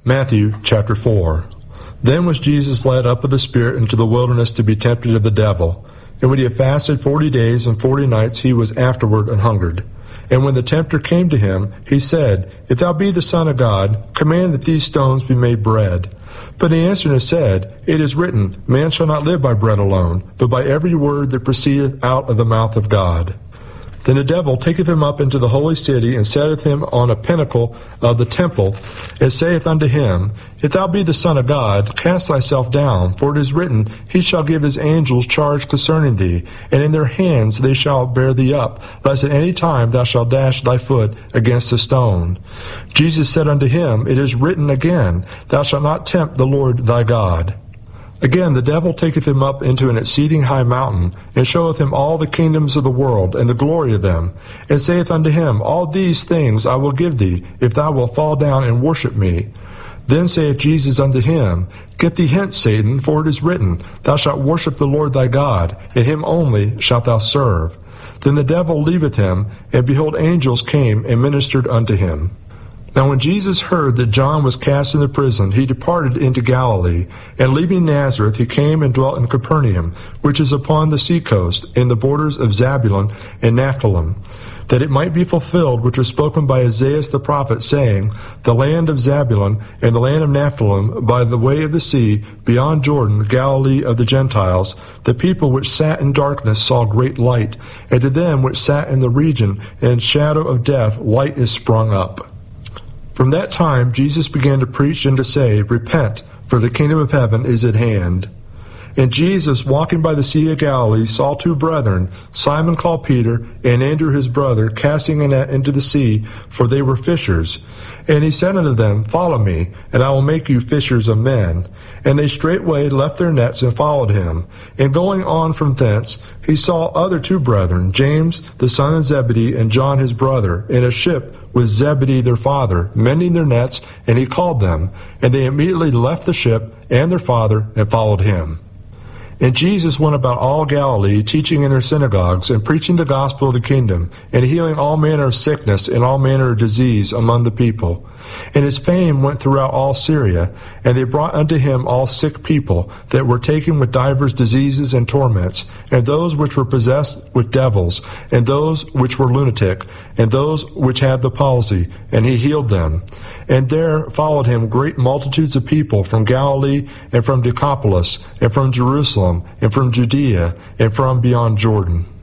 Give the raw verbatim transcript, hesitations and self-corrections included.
Matthew chapter four. Then was Jesus led up of the Spirit into the wilderness to be tempted of the devil. And when he had fasted forty days and forty nights, he was afterward an hungered. And when the tempter came to him, he said, If thou be the Son of God, command that these stones be made bread. But he answered and said, It is written, Man shall not live by bread alone, but by every word that proceedeth out of the mouth of God. Then the devil taketh him up into the holy city, and setteth him on a pinnacle of the temple, and saith unto him, If thou be the Son of God, cast thyself down, for it is written, He shall give his angels charge concerning thee, and in their hands they shall bear thee up, lest at any time thou shalt dash thy foot against a stone. Jesus said unto him, It is written again, Thou shalt not tempt the Lord thy God. Again the devil taketh him up into an exceeding high mountain, and showeth him all the kingdoms of the world, and the glory of them, and saith unto him, All these things I will give thee, if thou wilt fall down and worship me. Then saith Jesus unto him, Get thee hence, Satan, for it is written, Thou shalt worship the Lord thy God, and him only shalt thou serve. Then the devil leaveth him, and behold, angels came and ministered unto him. Now when Jesus heard that John was cast into prison, he departed into Galilee, and leaving Nazareth, he came and dwelt in Capernaum, which is upon the sea coast, in the borders of Zabulon and Naphtali, that it might be fulfilled which was spoken by Isaiah the prophet, saying, The land of Zabulon and the land of Naphtali, by the way of the sea, beyond Jordan, Galilee of the Gentiles, the people which sat in darkness saw great light, and to them which sat in the region and shadow of death light is sprung up. From that time Jesus began to preach and to say, Repent, for the kingdom of heaven is at hand. And Jesus, walking by the sea of Galilee, saw two brethren, Simon called Peter, and Andrew his brother, casting a net into the sea, for they were fishers. And he said unto them, Follow me, and I will make you fishers of men. And they straightway left their nets and followed him. And going on from thence, he saw other two brethren, James the son of Zebedee, and John his brother, in a ship with Zebedee their father, mending their nets, and he called them. And they immediately left the ship and their father, and followed him. And Jesus went about all Galilee, teaching in their synagogues, and preaching the gospel of the kingdom, and healing all manner of sickness and all manner of disease among the people. And his fame went throughout all Syria, and they brought unto him all sick people, that were taken with divers diseases and torments, and those which were possessed with devils, and those which were lunatic, and those which had the palsy, and he healed them. And there followed him great multitudes of people from Galilee, and from Decapolis, and from Jerusalem, and from Judea, and from beyond Jordan.